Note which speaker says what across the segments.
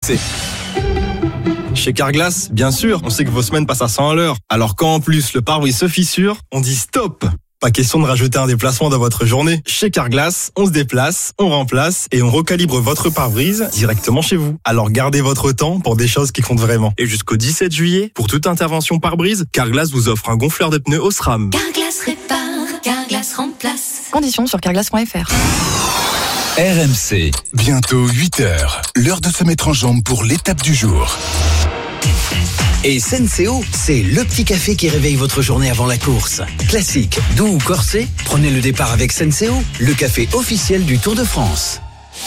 Speaker 1: RMC. Chez Carglass, bien sûr, on sait que vos semaines passent à 100 à l'heure. Alors quand en plus le pare-brise se fissure, on dit stop. Pas question de rajouter un déplacement dans votre journée. Chez Carglass, on se déplace, on remplace et on recalibre votre pare-brise directement chez vous. Alors gardez votre temps pour des choses qui comptent vraiment. Et jusqu'au 17 juillet, pour toute intervention pare-brise, Carglass vous offre un gonfleur de pneus Osram.
Speaker 2: Carglass répare, Carglass remplace.
Speaker 3: Conditions sur carglass.fr.
Speaker 4: RMC, bientôt 8h. L'heure de se mettre en jambe pour l'étape du jour.
Speaker 5: Et Senseo, c'est le petit café qui réveille votre journée avant la course. Classique, doux ou corsé, prenez le départ avec Senseo, le café officiel du Tour de France.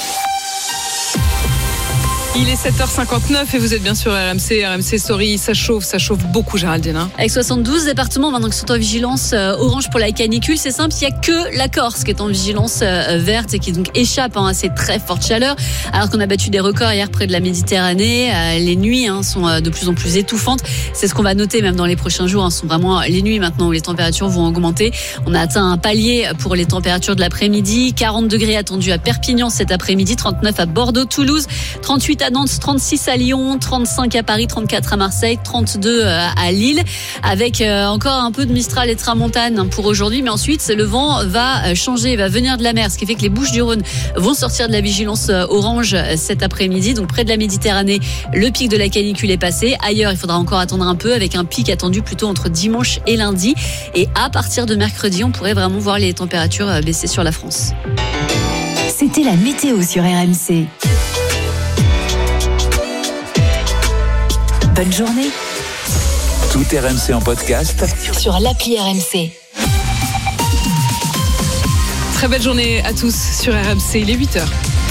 Speaker 3: Il est 7h59 et vous êtes bien sûr RMC Story, ça chauffe beaucoup Géraldine.
Speaker 6: Avec 72 départements maintenant qui sont en vigilance orange pour la canicule, c'est simple, il n'y a que la Corse qui est en vigilance verte et qui donc échappe à ces très fortes chaleurs. Alors qu'on a battu des records hier près de la Méditerranée, les nuits sont de plus en plus étouffantes. C'est ce qu'on va noter même dans les prochains jours. Ce sont vraiment les nuits maintenant où les températures vont augmenter. On a atteint un palier pour les températures de l'après-midi. 40 degrés attendus à Perpignan cet après-midi, 39 à Bordeaux, Toulouse, 38 à Nantes, 36 à Lyon, 35 à Paris, 34 à Marseille, 32 à Lille, avec encore un peu de Mistral et Tramontane pour aujourd'hui, mais ensuite le vent va changer, va venir de la mer, ce qui fait que les Bouches-du-Rhône vont sortir de la vigilance orange cet après-midi. Donc près de la Méditerranée, le pic de la canicule est passé. Ailleurs, il faudra encore attendre un peu, avec un pic attendu plutôt entre dimanche et lundi. Et à partir de mercredi, on pourrait vraiment voir les températures baisser sur la France.
Speaker 2: C'était la météo sur RMC. Bonne journée.
Speaker 4: Tout RMC en podcast
Speaker 2: Sur l'appli RMC.
Speaker 3: Très belle journée à tous sur RMC, il est 8h.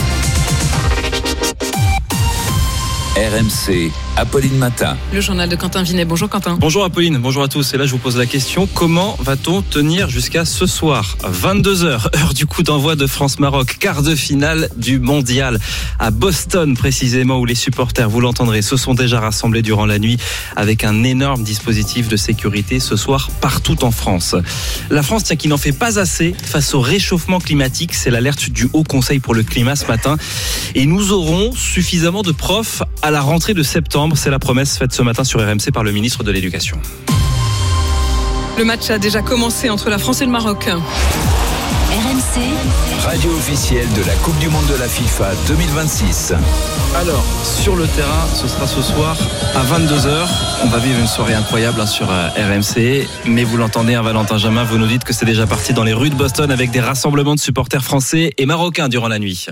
Speaker 4: RMC, Apolline Matin.
Speaker 3: Le journal de Quentin Vinet. Bonjour Quentin.
Speaker 1: Bonjour Apolline, bonjour à tous. Et là je vous pose la question, comment va-t-on tenir jusqu'à ce soir 22h, heure du coup d'envoi de France-Maroc, quart de finale du mondial à Boston précisément, où les supporters, vous l'entendrez, se sont déjà rassemblés durant la nuit avec un énorme dispositif de sécurité ce soir partout en France. La France, qui n'en fait pas assez face au réchauffement climatique, c'est l'alerte du Haut Conseil pour le climat ce matin. Et nous aurons suffisamment de profs à la rentrée de septembre. C'est la promesse faite ce matin sur RMC par le ministre de l'Éducation.
Speaker 3: Le match a déjà commencé entre la France et le Maroc.
Speaker 2: RMC,
Speaker 4: Radio officielle de la Coupe du Monde de la FIFA 2026.
Speaker 1: Alors, sur le terrain, ce sera ce soir à 22h. On va vivre une soirée incroyable sur RMC. Mais vous l'entendez, Valentin Jamin, vous nous dites que c'est déjà parti dans les rues de Boston avec des rassemblements de supporters français et marocains durant la nuit.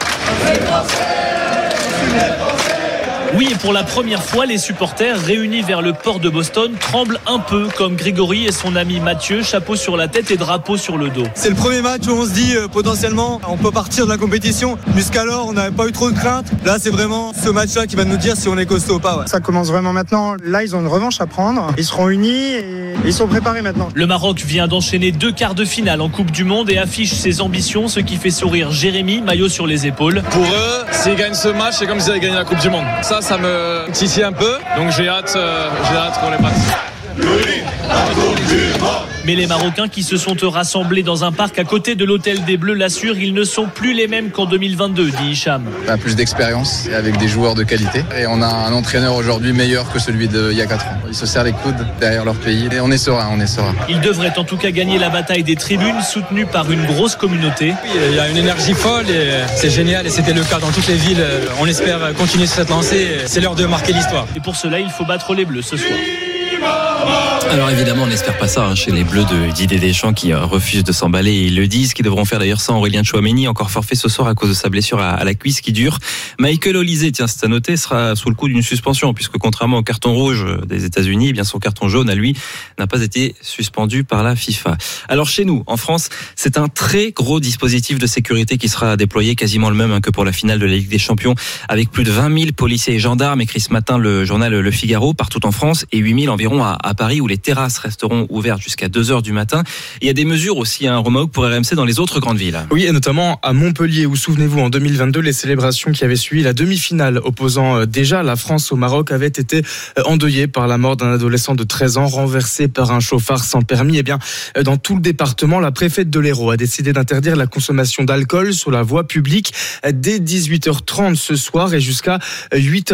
Speaker 7: Oui, et pour la première fois, les supporters réunis vers le port de Boston tremblent un peu, comme Grégory et son ami Mathieu, chapeau sur la tête et drapeau sur le dos.
Speaker 8: C'est le premier match où on se dit potentiellement on peut partir de la compétition. Jusqu'alors, on n'avait pas eu trop de crainte. Là, c'est vraiment ce match-là qui va nous dire si on est costaud ou pas. Ouais.
Speaker 9: Ça commence vraiment maintenant. Là, ils ont une revanche à prendre. Ils seront unis et ils sont préparés maintenant.
Speaker 7: Le Maroc vient d'enchaîner 2 quarts de finale en Coupe du Monde et affiche ses ambitions, ce qui fait sourire Jérémy, maillot sur les épaules.
Speaker 10: Pour eux, s'ils gagnent ce match, c'est comme s'ils avaient gagné la Coupe du Monde. Ça me titille un peu, donc j'ai hâte qu'on les passe.
Speaker 7: Mais les Marocains qui se sont rassemblés dans un parc à côté de l'hôtel des Bleus l'assurent, ils ne sont plus les mêmes qu'en 2022, dit Hicham.
Speaker 11: On a plus d'expérience et avec des joueurs de qualité. Et on a un entraîneur aujourd'hui meilleur que celui d'il y a 4 ans. Ils se serrent les coudes derrière leur pays et on est serein.
Speaker 7: Ils devraient en tout cas gagner la bataille des tribunes, soutenus par une grosse communauté.
Speaker 10: Il y a une énergie folle et c'est génial et c'était le cas dans toutes les villes. On espère continuer sur cette lancée. C'est l'heure de marquer l'histoire.
Speaker 7: Et pour cela, il faut battre les Bleus ce soir.
Speaker 1: Alors évidemment, on n'espère pas ça chez les Bleus de Didier Deschamps qui refusent de s'emballer. Ils le disent, qu'ils devront faire d'ailleurs sans Aurélien Tchouaméni, encore forfait ce soir à cause de sa blessure à la cuisse qui dure. Michael Olise, c'est à noter, sera sous le coup d'une suspension puisque contrairement au carton rouge des États-Unis, eh bien son carton jaune à lui n'a pas été suspendu par la FIFA. Alors chez nous, en France, c'est un très gros dispositif de sécurité qui sera déployé, quasiment le même que pour la finale de la Ligue des Champions, avec plus de 20 000 policiers et gendarmes, écrit ce matin le journal Le Figaro, partout en France, et 8 000 environ à Paris, où les terrasses resteront ouvertes jusqu'à 2h du matin. Il y a des mesures aussi, Romaouk, pour RMC dans les autres grandes villes.
Speaker 12: Oui, et notamment à Montpellier, où, souvenez-vous, en 2022, les célébrations qui avaient suivi la demi-finale opposant déjà la France au Maroc avaient été endeuillées par la mort d'un adolescent de 13 ans renversé par un chauffard sans permis. Eh bien, dans tout le département, la préfète de l'Hérault a décidé d'interdire la consommation d'alcool sur la voie publique dès 18h30 ce soir et jusqu'à 8h.